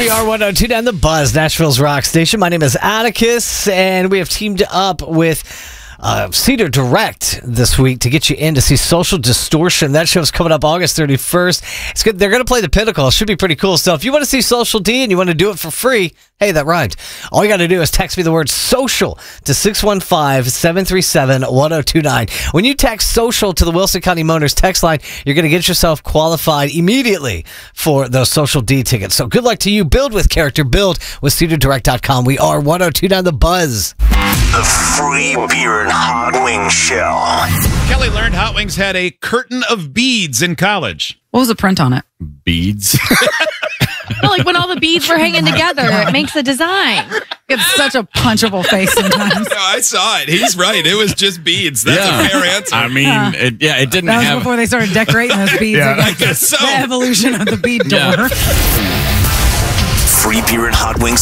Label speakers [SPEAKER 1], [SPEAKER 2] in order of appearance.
[SPEAKER 1] We are 102.9 The Buzz, Nashville's rock station. My name is Atticus, and we have teamed up with Cedar Direct this week to get you in to see Social Distortion. That show's coming up August 31st. It's good. They're going to play the Pinnacle. It should be pretty cool. So if you want to see Social D and you want to do it for free, hey, that rhymed. All you got to do is text me the word social to 615-737-1029. When you text social to the Wilson County Motors text line, you're going to get yourself qualified immediately for those Social D tickets. So good luck to you. Build with character. Build with cedardirect.com. We are 102.9 The Buzz.
[SPEAKER 2] The free beer and hot wing show.
[SPEAKER 3] Kelly learned Hot Wings had a curtain of beads in college.
[SPEAKER 4] What was the print on it?
[SPEAKER 3] Beads?
[SPEAKER 5] Well, like when all the beads were hanging together, it makes the design.
[SPEAKER 4] It's such a punchable face sometimes.
[SPEAKER 3] No, I saw it. He's right. It was just beads. That's a fair answer.
[SPEAKER 6] I mean, it didn't
[SPEAKER 4] That was
[SPEAKER 6] have...
[SPEAKER 4] before they started decorating those beads.
[SPEAKER 3] I guess so.
[SPEAKER 4] The evolution of the bead door.
[SPEAKER 2] Free beer and hot wings